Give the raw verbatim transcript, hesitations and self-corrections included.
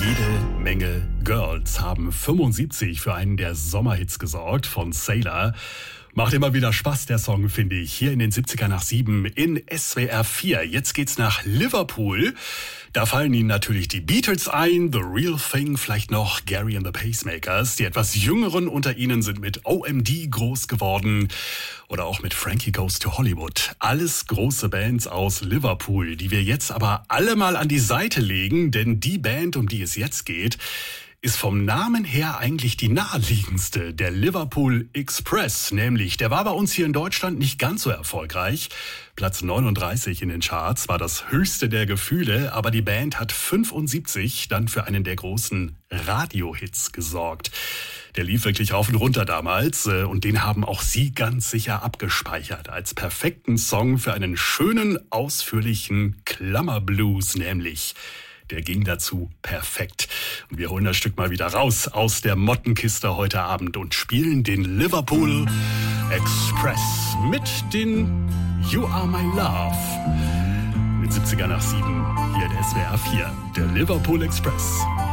Jede Menge Girls haben fünfundsiebzig für einen der Sommerhits gesorgt von Sailor. Macht immer wieder Spaß, der Song, finde ich. Hier in den siebziger nach sieben in S W R vier. Jetzt geht's nach Liverpool. Da fallen Ihnen natürlich die Beatles ein, The Real Thing, vielleicht noch Gary and the Pacemakers. Die etwas Jüngeren unter Ihnen sind mit O M D groß geworden. Oder auch mit Frankie Goes to Hollywood. Alles große Bands aus Liverpool, die wir jetzt aber alle mal an die Seite legen. Denn die Band, um die es jetzt geht, ist vom Namen her eigentlich die naheliegendste, der Liverpool Express. Nämlich, der war bei uns hier in Deutschland nicht ganz so erfolgreich. Platz neununddreißig in den Charts war das höchste der Gefühle, aber die Band hat fünfundsiebzig dann für einen der großen Radiohits gesorgt. Der lief wirklich rauf und runter damals und den haben auch Sie ganz sicher abgespeichert als perfekten Song für einen schönen, ausführlichen Klammerblues, nämlich. Der ging dazu perfekt. Und wir holen das Stück mal wieder raus aus der Mottenkiste heute Abend und spielen den Liverpool Express mit den You Are My Love. Mit siebziger nach sieben hier in S W R vier, der Liverpool Express.